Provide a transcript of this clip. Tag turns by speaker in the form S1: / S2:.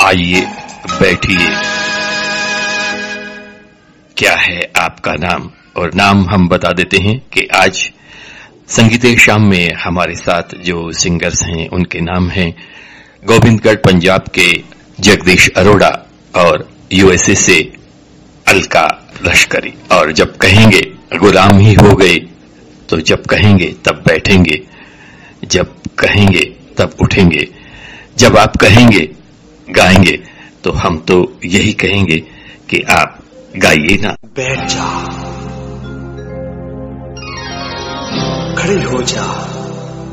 S1: आइए बैठिए। क्या है आपका नाम? और नाम हम बता देते हैं कि आज संगीत शाम में हमारे साथ जो सिंगर्स हैं उनके नाम हैं गोविंदगढ़ पंजाब के जगदीश अरोड़ा और यूएसए से अलका लश्करी। और जब कहेंगे गुलाम ही हो गए, तो जब कहेंगे तब बैठेंगे, जब कहेंगे तब उठेंगे, जब आप कहेंगे गाएंगे, तो हम तो यही कहेंगे कि आप गाइए ना।
S2: बैठ जा, खड़े हो जा,